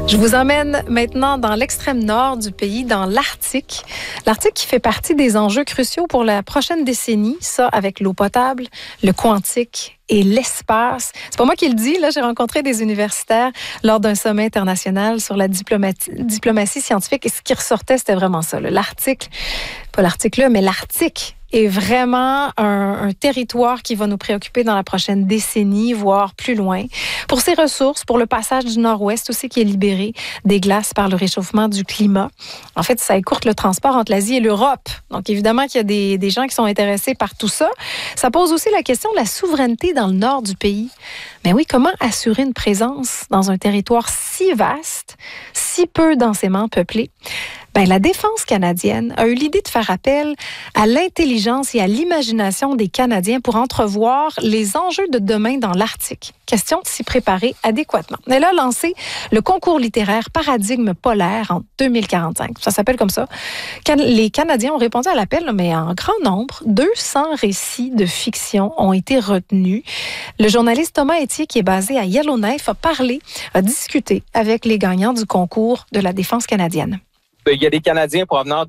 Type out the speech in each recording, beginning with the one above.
Je vous emmène maintenant dans l'extrême nord du pays, dans l'Arctique. L'Arctique qui fait partie des enjeux cruciaux pour la prochaine décennie, ça avec l'eau potable, le quantique et l'espace. C'est pas moi qui le dis, là, j'ai rencontré des universitaires lors d'un sommet international sur la diplomatie scientifique et ce qui ressortait, c'était vraiment ça. L'Arctique, pas l'Arctique là, mais l'Arctique est vraiment un territoire qui va nous préoccuper dans la prochaine décennie, voire plus loin. Pour ses ressources, pour le passage du nord-ouest aussi qui est libéré des glaces par le réchauffement du climat. En fait, ça écourte le transport entre l'Asie et l'Europe. Donc, évidemment qu'il y a des gens qui sont intéressés par tout ça. Ça pose aussi la question de la souveraineté dans le nord du pays. Mais oui, comment assurer une présence dans un territoire si vaste, si peu densément peuplé? La défense canadienne a eu l'idée de faire appel à l'intelligence et à l'imagination des Canadiens pour entrevoir les enjeux de demain dans l'Arctique. Question de s'y préparer adéquatement. Elle a lancé le concours littéraire Paradigme polaire en 2045. Ça s'appelle comme ça. Les Canadiens ont répondu à l'appel, mais en grand nombre. 200 récits de fiction ont été retenus. Le journaliste Thomas Etier, qui est basé à Yellowknife, a discuté avec les gagnants du concours de la défense canadienne. Il y a des Canadiens provenant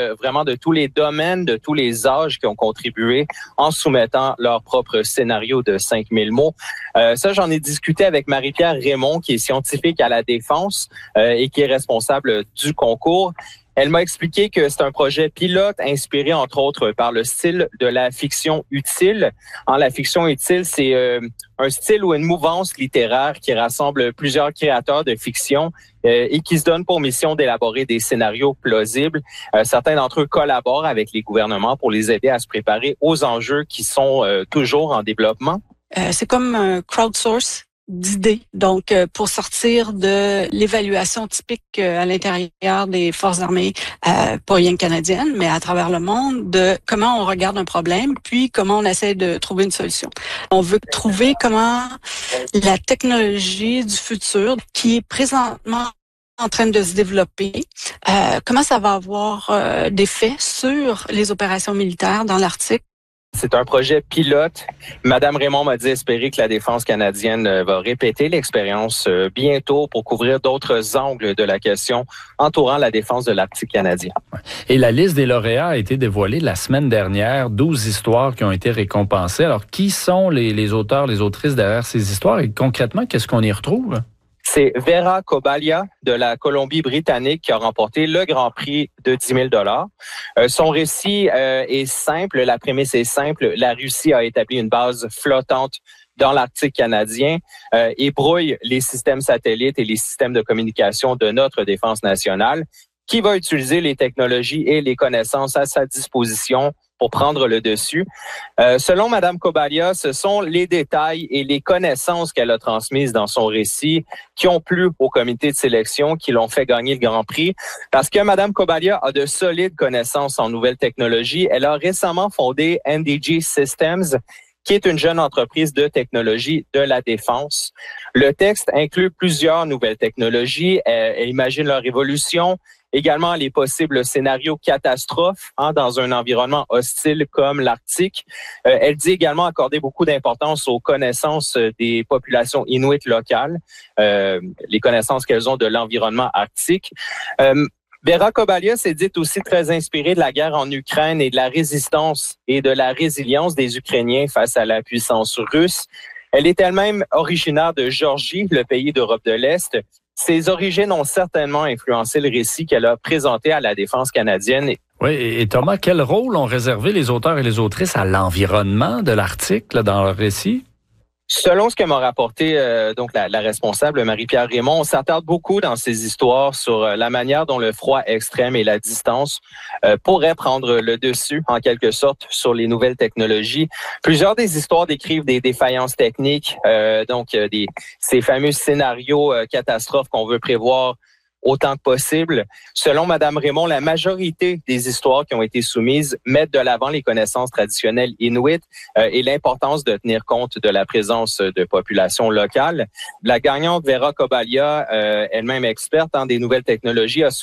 de tous les domaines, de tous les âges qui ont contribué en soumettant leur propre scénario de 5000 mots. Ça, j'en ai discuté avec Marie-Pierre Raymond, qui est scientifique à la Défense et qui est responsable du concours. Elle m'a expliqué que c'est un projet pilote inspiré, entre autres, par le style de la fiction utile. La fiction utile, c'est un style ou une mouvance littéraire qui rassemble plusieurs créateurs de fiction et qui se donne pour mission d'élaborer des scénarios plausibles. Certains d'entre eux collaborent avec les gouvernements pour les aider à se préparer aux enjeux qui sont toujours en développement. C'est comme un crowdsource d'idées. Donc, pour sortir de l'évaluation typique à l'intérieur des forces armées, pas rien canadiennes, mais à travers le monde, de comment on regarde un problème, puis comment on essaie de trouver une solution. On veut trouver comment la technologie du futur, qui est présentement en train de se développer, comment ça va avoir d'effet sur les opérations militaires dans l'Arctique. C'est un projet pilote. Madame Raymond m'a dit espérer que la défense canadienne va répéter l'expérience bientôt pour couvrir d'autres angles de la question entourant la défense de l'Arctique canadien. Et la liste des lauréats a été dévoilée la semaine dernière. 12 histoires qui ont été récompensées. Alors, qui sont les auteurs, les autrices derrière ces histoires et concrètement, qu'est-ce qu'on y retrouve? C'est Vera Kobalia de la Colombie-Britannique qui a remporté le Grand Prix de 10 000 $. Son récit est simple, la prémisse est simple. La Russie a établi une base flottante dans l'Arctique canadien et brouille les systèmes satellites et les systèmes de communication de notre défense nationale, qui va utiliser les technologies et les connaissances à sa disposition pour prendre le dessus. Selon Mme Kobalia, ce sont les détails et les connaissances qu'elle a transmises dans son récit qui ont plu au comité de sélection, qui l'ont fait gagner le Grand Prix. Parce que Mme Kobalia a de solides connaissances en nouvelles technologies. Elle a récemment fondé NDG Systems, qui est une jeune entreprise de technologie de la défense. Le texte inclut plusieurs nouvelles technologies. Elle imagine leur évolution, également les possibles scénarios catastrophes dans un environnement hostile comme l'Arctique. Elle dit également accorder beaucoup d'importance aux connaissances des populations inuites locales, les connaissances qu'elles ont de l'environnement arctique. Vera Kobalia s'est dite aussi très inspirée de la guerre en Ukraine et de la résistance et de la résilience des Ukrainiens face à la puissance russe. Elle est elle-même originaire de Géorgie, le pays d'Europe de l'Est. Ses origines ont certainement influencé le récit qu'elle a présenté à la défense canadienne. Oui, et Thomas, quel rôle ont réservé les auteurs et les autrices à l'environnement de l'Arctique dans leur récit? Selon ce que m'a rapporté la responsable Marie-Pierre Raymond, on s'attarde beaucoup dans ces histoires sur la manière dont le froid extrême et la distance pourraient prendre le dessus, en quelque sorte, sur les nouvelles technologies. Plusieurs des histoires décrivent des défaillances techniques, ces fameux scénarios catastrophes qu'on veut prévoir autant que possible. Selon Mme Raymond, la majorité des histoires qui ont été soumises mettent de l'avant les connaissances traditionnelles inuites et l'importance de tenir compte de la présence de populations locales. La gagnante Vera Kobalia, elle-même experte des nouvelles technologies, a